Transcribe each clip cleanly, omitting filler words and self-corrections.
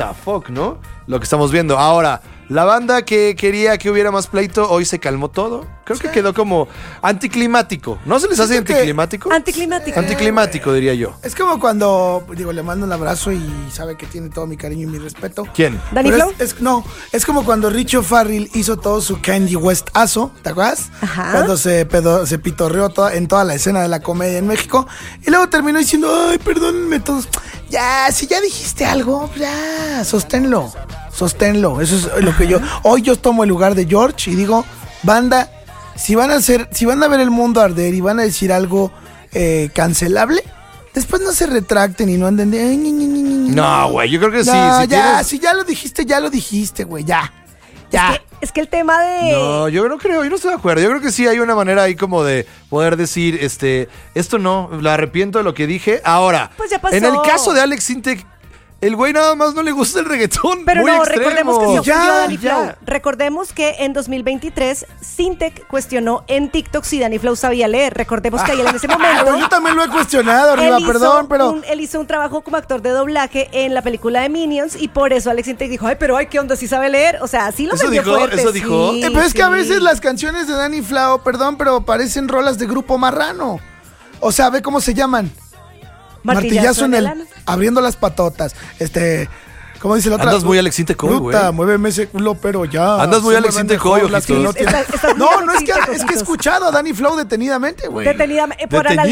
fuck, ¿no? Lo que estamos viendo. Ahora, la banda que quería que hubiera más pleito, hoy se calmó todo. Creo que quedó como anticlimático. ¿No se les hace anticlimático? Anticlimático, diría yo. Es como cuando, le mando un abrazo y sabe que tiene todo mi cariño y mi respeto. ¿Quién? ¿Danny Flow? Es como cuando Richo Farrell hizo todo su Kanye West-azo, ¿te acuerdas? Ajá. Cuando se pitorreó en toda la escena de la comedia en México. Y luego terminó diciendo, ay, perdónenme todos. Ya, si ya dijiste algo, ya, sosténlo. Eso es lo que hoy yo tomo el lugar de George y digo, banda, si van a ver el mundo arder y van a decir algo cancelable, después no se retracten y no anden de... No, güey, yo creo que sí. Si ya lo dijiste, güey, ya. Es que el tema de... No, yo no creo, yo no estoy de acuerdo. Yo creo que sí hay una manera ahí como de poder decir, esto no, lo arrepiento de lo que dije. Ahora, pues ya pasó. En el caso de Alex Sintek, el güey nada más no le gusta el reggaetón. Pero muy no, extremo. recordemos que se ofendió a Danny Flow. Ya. Recordemos que en 2023 Sintek cuestionó en TikTok si Danny Flow sabía leer. Recordemos que él en ese momento... Yo también lo he cuestionado, Riva, perdón, pero... Él hizo un trabajo como actor de doblaje en la película de Minions y por eso Alex Sintek dijo, ¿qué onda? ¿Sí sabe leer? O sea, sí lo vendió fuerte. ¿Eso dijo? Sí, pero es que a veces las canciones de Danny Flow, perdón, pero parecen rolas de Grupo Marrano. O sea, ve cómo se llaman. Martillazo en el... Abriendo las patotas. ¿Cómo dice la otra? Andas muy Alex Sintek hoy, güey. Muéveme ese culo, pero ya. Andas muy Alex Sintek hoy, ojitos. No, es que he escuchado a Danny Flow detenidamente, güey. Detenidamente.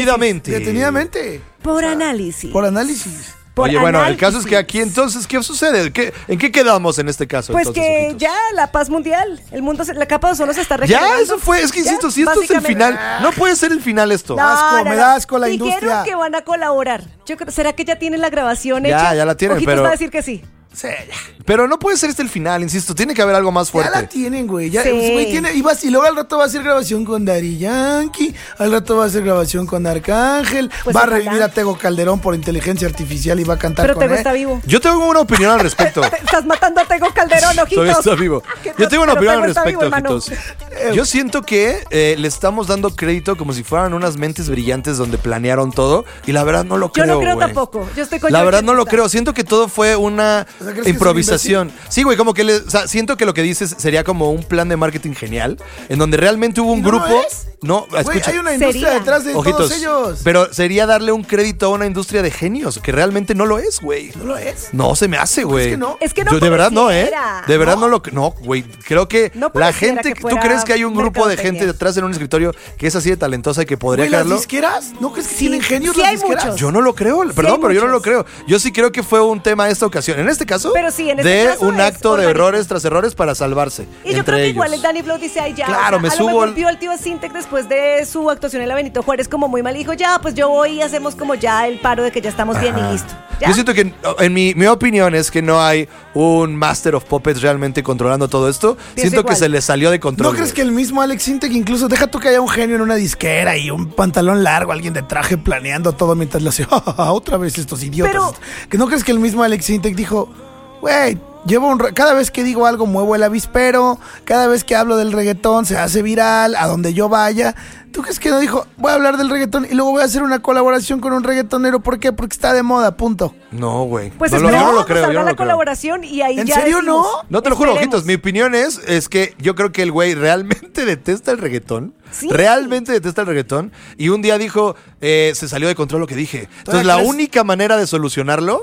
Por análisis. Oye, bueno, el caso es que aquí entonces, ¿qué sucede? ¿En qué quedamos en este caso? Pues entonces, que ojitos? ya la paz mundial, la capa de ozono se está regenerando. Ya, eso fue, es que insisto, si esto es el final, no puede ser el final esto. Me da asco la industria. Dijeron que van a colaborar. ¿Será que ya tienen la grabación hecha? Ya la tienen, Ojitos pero... va a decir que sí. Sí, ya. Pero no puede ser este el final, insisto, tiene que haber algo más fuerte. Ya la tienen, güey. Ya, Sí. güey, y luego al rato va a hacer grabación con Daddy Yankee, al rato va a hacer grabación con Arcángel, Pues va a ojalá. revivir a Tego Calderón por inteligencia artificial y va a cantar Pero con Tego él. está vivo. Yo tengo una opinión al respecto. Estás matando a Tego Calderón, ojitos. Todavía está vivo. Yo tengo una opinión al respecto, hermano. ojitos. Yo siento que le estamos dando crédito como si fueran unas mentes brillantes donde planearon todo y la verdad no lo creo, Yo no creo güey. tampoco. Yo estoy con La verdad no lo George. creo. Siento que todo fue una O sea, ¿crees que improvisación. Sí, güey, como que siento que lo que dices sería como un plan de marketing genial en donde realmente hubo un ¿Y no lo grupo. es? No, Güey, escucha. hay una industria Sería. detrás de Ojitos, todos ellos. pero sería darle un crédito a una industria de genios, que realmente no lo es, güey. ¿No lo es? No se me hace, güey. que no? Es que no Yo de verdad no, pareciera. De verdad no, güey. Creo que No la pareciera gente, que ¿tú fuera crees que hay un grupo de gente mercadotecnia. detrás en un escritorio que es así de talentosa y que podría Güey, ¿las crearlo? disqueras? ¿No crees que Sí, tienen genios sí las hay disqueras? muchos. Yo no lo creo, perdón, hay pero yo no lo muchos. creo. Yo sí creo que fue un tema esta ocasión. En este caso, Pero sí, en este de caso un es acto de orgánico. errores tras errores para salvarse. Y yo entre creo que ellos. igual el Danny Flow dice, ay, ya. Claro, me a subo lo mejor al- vio al tío Sintek después de su actuación en la Benito Juárez como muy mal y dijo, ya, pues yo voy y hacemos como ya el paro de que ya estamos bien y listo. ¿Ya? Yo siento que, en mi opinión, es que no hay un Master of Puppets realmente controlando todo esto. Pienso Siento que igual. se le salió de control. ¿No crees güey. que el mismo Alex Sintek incluso deja tú que haya un genio en una disquera y un pantalón largo, alguien de traje planeando todo mientras le hace otra vez estos idiotas? Pero- ¿Que no crees que el mismo Alex Sintek dijo, güey, cada vez que digo algo muevo el avispero, cada vez que hablo del reggaetón se hace viral, a donde yo vaya? ¿Tú crees que no dijo, voy a hablar del reggaetón y luego voy a hacer una colaboración con un reggaetonero? ¿Por qué? Porque está de moda, punto. No, güey. Pues no, yo esperemos, no lo creo, salga yo no la lo creo. colaboración y ahí ¿En ya serio decimos. No te lo juro, Esperemos. ojitos. Mi opinión es que yo creo que el güey realmente detesta el reggaetón. Sí. Realmente detesta el reggaetón. Y un día dijo, se salió de control lo que dije. Entonces, ¿Todavía la crees? única manera de solucionarlo,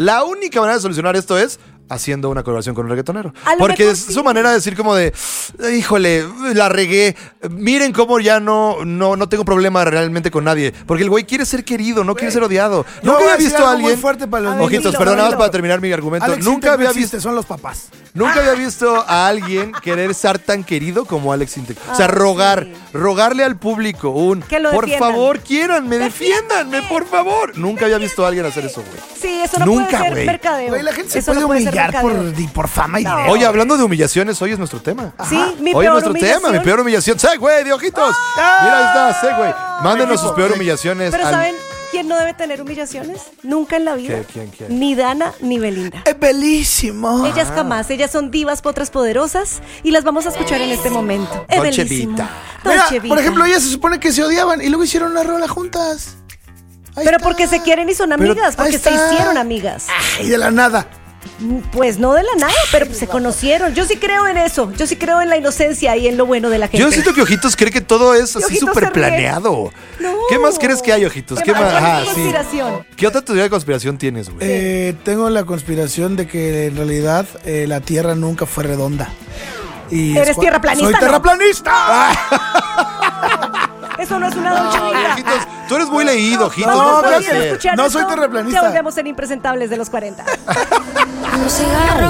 esto es haciendo una colaboración con un reggaetonero. A lo Porque mejor es sí. su manera de decir como de, híjole, la regué. Miren cómo ya no tengo problema realmente con nadie. Porque el güey quiere ser querido, no quiere ser odiado. Yo Nunca voy a había decir visto a algo muy alguien. fuerte para los A ver, Ojitos, dilo, perdón, nada más dilo. para terminar mi argumento. Alex Nunca Sintek no había existe, visto. son los papás. Nunca había visto a alguien querer ser tan querido como Alex Sintek. O sea, sí. rogarle al público Que lo por defiendan. favor, quiéranme, defiéndanme, por favor. Nunca había visto a alguien hacer eso, güey. Sí, eso no Nunca, puede ser güey. mercadeo. Güey, la gente se Eso puede no ser humillar mercadeo. por fama y No. dinero. Oye, hablando de humillaciones, hoy es nuestro tema. Sí, mi Hoy es peor nuestro humillación. tema, mi peor humillación. ¡Sí, güey, de ojitos! Mira, ahí está, sí, güey. Mándenos sus peores humillaciones. Pero al- ¿saben quién no debe tener humillaciones? Nunca en la vida. ¿Quién? Ni Dana ni Belinda. Es bellísimo. Ellas jamás, ellas son divas, potras poderosas y las vamos a escuchar en este momento. Es Dolce bellísimo. Vita. Mira, Dolce Vita. por ejemplo, ellas se supone que se odiaban y luego hicieron una rola juntas. Ahí Pero está. porque se quieren y son amigas, ahí porque se está. hicieron amigas. Y de la nada. Pues no de la nada, pero pues se conocieron. Yo sí creo en eso. Yo sí creo en la inocencia y en lo bueno de la gente. Yo siento que Ojitos cree que todo es así súper planeado. No. ¿Qué más crees que hay, Ojitos? ¿Qué más? Ajá, conspiración. Sí. ¿Qué otra teoría de conspiración tienes, güey? Tengo la conspiración de que en realidad la Tierra nunca fue redonda. Y ¿Eres tierraplanista? ¡Soy terraplanista! Eso no es una Dolce Vita. Ojitos, tú eres muy leído, Ojitos. No, puede no, ser. no soy terraplanista. Ya volvemos en Impresentables de los 40. Un cigarro.